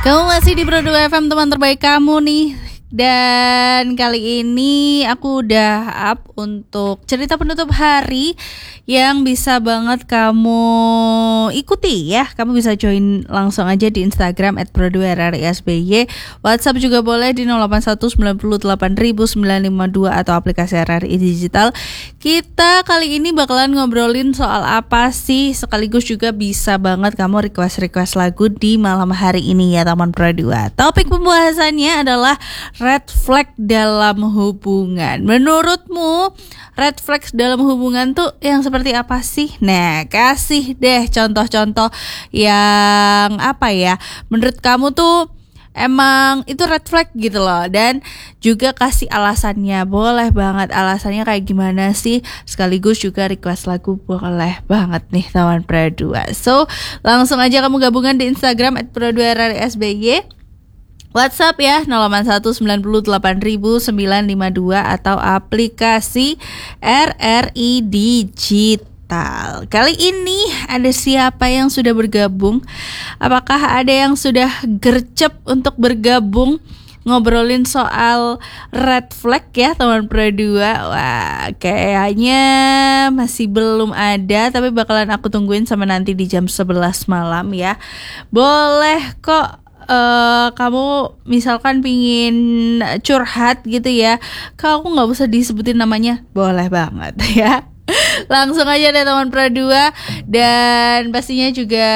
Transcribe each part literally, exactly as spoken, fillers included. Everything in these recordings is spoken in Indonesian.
Kamu masih di Pro dua F M, teman terbaik kamu nih. Dan kali ini aku udah up untuk cerita penutup hari yang bisa banget kamu ikuti ya. Kamu bisa join langsung aja di Instagram et pro dua r r i s b y. WhatsApp juga boleh di nol delapan satu sembilan delapan sembilan lima dua atau aplikasi R R I Digital. Kita kali ini bakalan ngobrolin soal apa sih, sekaligus juga bisa banget kamu request-request lagu di malam hari ini ya teman Pro dua. Topik pembahasannya adalah red flag dalam hubungan. Menurutmu red flag dalam hubungan tuh yang seperti apa sih? Nah, kasih deh contoh-contoh yang apa ya, menurut kamu tuh emang itu red flag gitu loh. Dan juga kasih alasannya, boleh banget alasannya kayak gimana sih. Sekaligus juga request lagu boleh banget nih teman Pro dua. So langsung aja kamu gabungan di Instagram et pro dua r r i s b y. WhatsApp ya nol delapan satu sembilan delapan sembilan lima dua atau aplikasi R R I Digital. Kali ini ada siapa yang sudah bergabung? Apakah ada yang sudah gercep untuk bergabung ngobrolin soal red flag ya teman Pro dua? Wah, kayaknya masih belum ada, tapi bakalan aku tungguin sama nanti di jam sebelas malam ya. Boleh kok. Uh, kamu misalkan pingin curhat gitu ya, kamu gak usah disebutin namanya, boleh banget ya. Langsung aja deh teman Pro dua. Dan pastinya juga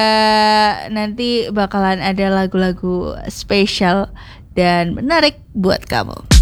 nanti bakalan ada lagu-lagu spesial dan menarik buat kamu.